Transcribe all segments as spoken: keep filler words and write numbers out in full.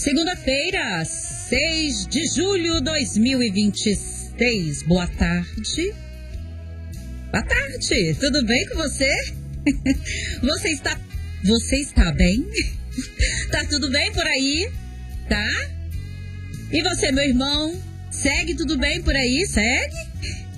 Segunda-feira, seis de julho de dois mil e vinte e seis. Boa tarde. Boa tarde, tudo bem com você? Você está, você está bem? Tá tudo bem por aí? Tá? E você, meu irmão? Segue tudo bem por aí? Segue?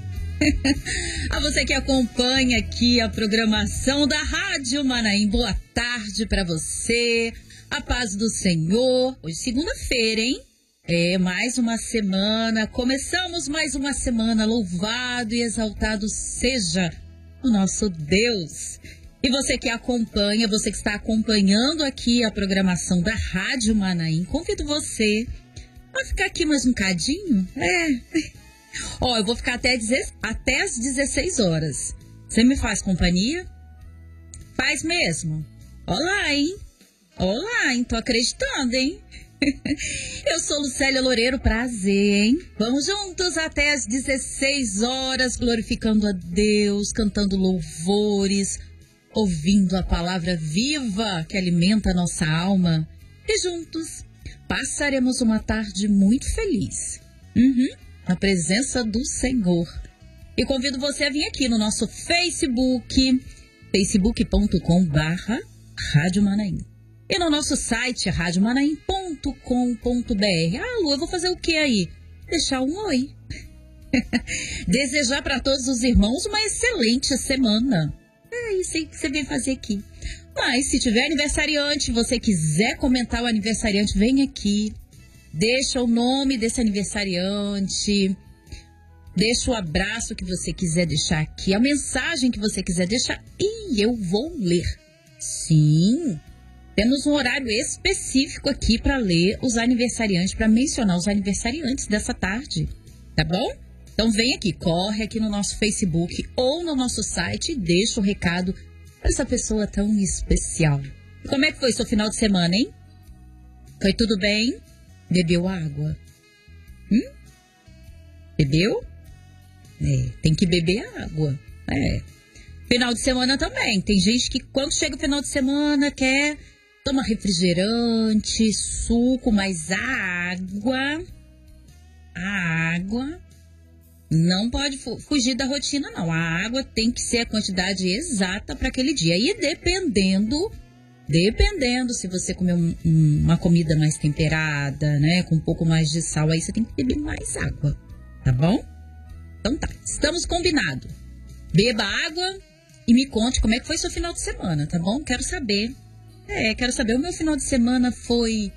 A você que acompanha aqui a programação da Rádio Manaim, boa tarde para você. A paz do Senhor. Hoje segunda-feira, hein? É mais uma semana. Começamos mais uma semana. Louvado e exaltado seja o nosso Deus. E você que acompanha, você que está acompanhando aqui a programação da Rádio Manaim, convido você a ficar aqui mais um cadinho. É. Ó, eu vou ficar até, até as dezesseis horas. Você me faz companhia? Faz mesmo? Olá, hein? Olá, hein? Tô acreditando, hein? Eu sou Lucélia Loureiro, prazer, hein? Vamos juntos até as dezesseis horas, glorificando a Deus, cantando louvores, ouvindo a palavra viva que alimenta a nossa alma. E juntos passaremos uma tarde muito feliz. Uhum. Na presença do Senhor. E convido você a vir aqui no nosso Facebook, facebook ponto com barra Rádio Manaim. E no nosso site, rádio manaim ponto com ponto br. Ah, Lu, eu vou fazer o que aí? Deixar um oi. Desejar para todos os irmãos uma excelente semana. É isso aí que você vem fazer aqui. Mas se tiver aniversariante, você quiser comentar o aniversariante, vem aqui. Deixa o nome desse aniversariante, deixa o abraço que você quiser deixar aqui, a mensagem que você quiser deixar e eu vou ler. Sim, temos um horário específico aqui para ler os aniversariantes, para mencionar os aniversariantes dessa tarde, tá bom? Então vem aqui, corre aqui no nosso Facebook ou no nosso site e deixa o recado para essa pessoa tão especial. Como é que foi seu final de semana, hein? Foi tudo bem? Bebeu água? Hum? Bebeu? É, tem que beber água. É. Final de semana também. Tem gente que quando chega o final de semana quer tomar refrigerante, suco, mas a água, a água não pode fugir da rotina, não. A água tem que ser a quantidade exata para aquele dia. E dependendo... Dependendo, se você comer um, um, uma comida mais temperada, né, com um pouco mais de sal, aí você tem que beber mais água, tá bom? Então tá, estamos combinados. Beba água e me conte como é que foi seu final de semana, tá bom? Quero saber. É, quero saber. O meu final de semana foi